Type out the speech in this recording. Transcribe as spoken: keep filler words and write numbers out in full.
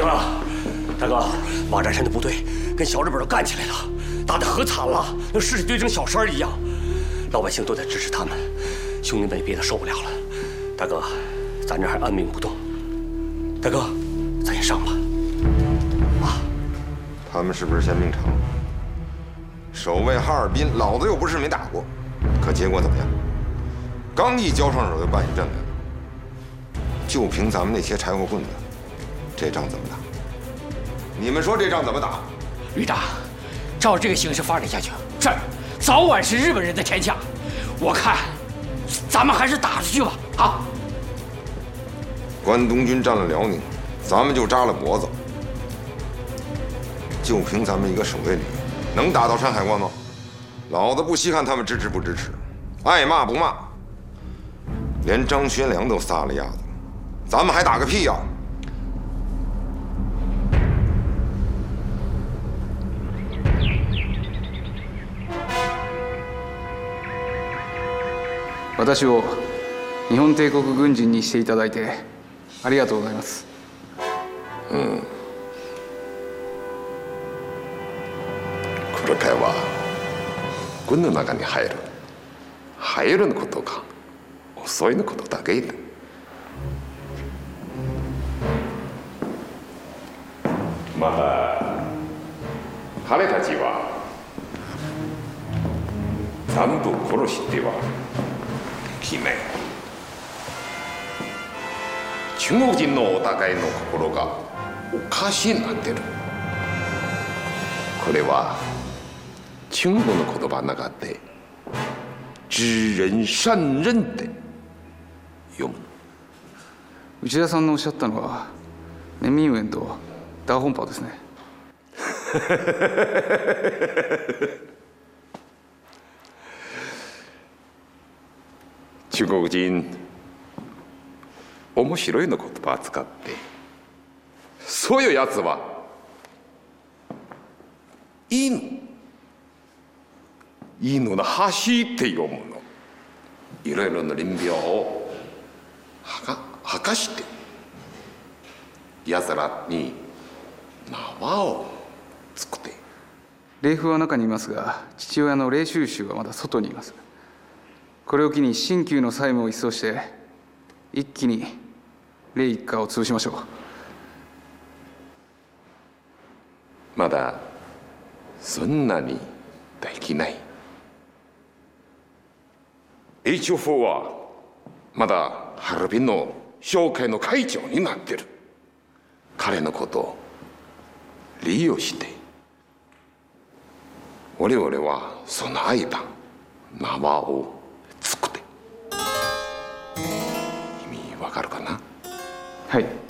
哥，大哥，马占山的部队跟小日本都干起来了，打得可惨了，那尸体堆成小山一样，老百姓都在支持他们，兄弟们也憋得受不了了。大哥，咱这还按兵不动。大哥，咱也上吧。啊， 他们是不是先命长？守卫哈尔滨，老子又不是没打过，可结果怎么样？刚一交上手就败下阵来了。就凭咱们那些柴火棍子，这仗怎么打？你们说这仗怎么打？ 旅长，照这个形势发展下去，这儿早晚是日本人的天下。我看，咱们还是打出去吧。啊！ 关东军占了辽宁，咱们就扎了脖子。就凭咱们一个省队里，能打到山海关吗？老子不稀罕他们支持不支持，爱骂不骂。连张学良都撒了丫子，咱们还打个屁呀！ 私を日本帝国軍人にしていただいてありがとうございます。 うん。これからは軍の中に入る。入るのことが遅いのことだけだ。また彼たちは全部殺しては決め。中国人のお互いの心がおかしになってる。これは中国の言葉の中で知人善人って読む。 内田さんのおっしゃったのはネミンウェンとダーホンパーですね。 中国人面白いの言葉を使って、そういうやつは犬犬の橋って読むの。いろいろな臨病をはか吐かしてやつらに縄を作って。 霊風は中にいますが、父親の霊修宗はまだ外にいます。これを機に新旧の債務を一掃して一気に霊一家を潰しましょう。 まだそんなにできない。 エイチオフォー はまだハルビンの商会の会長になってる。彼のことを利用して我々はその間縄を作って。意味わかるかな？ はい。